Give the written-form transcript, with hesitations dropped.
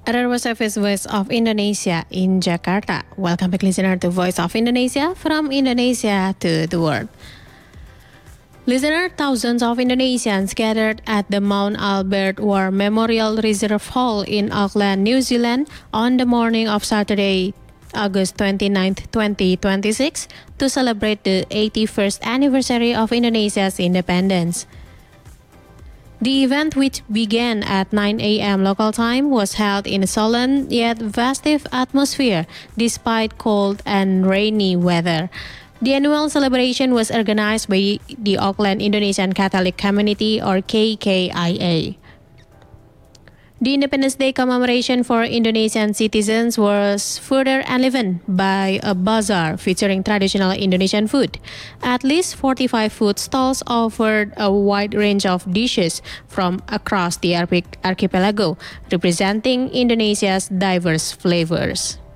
Ararwa Service Voice of Indonesia in Jakarta. Welcome back, listener, to Voice of Indonesia from Indonesia to the world. Listener, thousands of Indonesians gathered at the Mount Albert War Memorial Reserve Hall in Auckland, New Zealand on the morning of Saturday, August 29, 2026, to celebrate the 81st anniversary of Indonesia's independence. The event, which began at 9 a.m. local time, was held in a solemn yet festive atmosphere despite cold and rainy weather. The annual celebration was organized by the Auckland Indonesian Catholic Community, or KKIA. The Independence Day commemoration for Indonesian citizens was further enlivened by a bazaar featuring traditional Indonesian food. At least 45 food stalls offered a wide range of dishes from across the archipelago, representing Indonesia's diverse flavors.